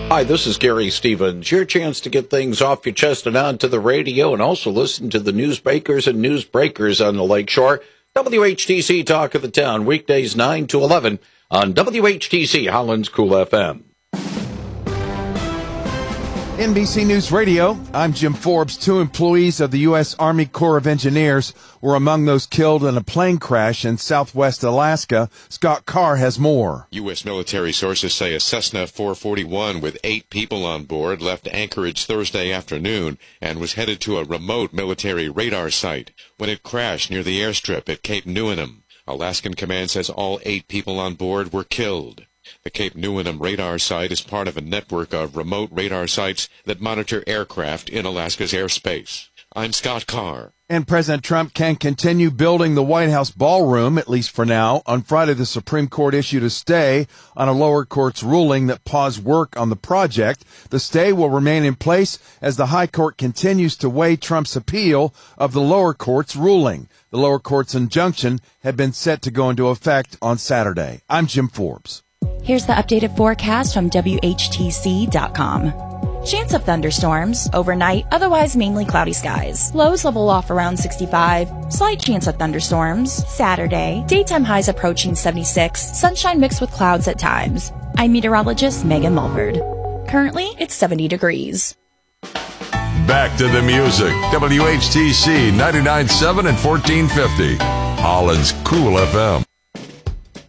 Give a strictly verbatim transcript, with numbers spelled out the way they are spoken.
Hi, this is Gary Stevens. Your chance to get things off your chest and onto the radio, and also listen to the newsmakers and newsbreakers on the Lakeshore. W H T C Talk of the Town, weekdays nine to eleven on W H T C Holland's Cool F M. N B C News Radio, I'm Jim Forbes. Two employees of the U S Army Corps of Engineers were among those killed in a plane crash in southwest Alaska. Scott Carr has more. U S military sources say a Cessna four forty-one with eight people on board left Anchorage Thursday afternoon and was headed to a remote military radar site when it crashed near the airstrip at Cape Newenham. Alaskan Command says all eight people on board were killed. The Cape Newenham radar site is part of a network of remote radar sites that monitor aircraft in Alaska's airspace. I'm Scott Carr. And President Trump can continue building the White House ballroom, at least for now. On Friday, the Supreme Court issued a stay on a lower court's ruling that paused work on the project. The stay will remain in place as the high court continues to weigh Trump's appeal of the lower court's ruling. The lower court's injunction had been set to go into effect on Saturday. I'm Jim Forbes. Here's the updated forecast from W H T C dot com. Chance of thunderstorms. Overnight, otherwise mainly cloudy skies. Lows level off around sixty-five. Slight chance of thunderstorms. Saturday, daytime highs approaching seventy-six. Sunshine mixed with clouds at times. I'm meteorologist Megan Mulford. Currently, it's seventy degrees. Back to the music. W H T C ninety-nine point seven and fourteen fifty. Holland's Cool F M.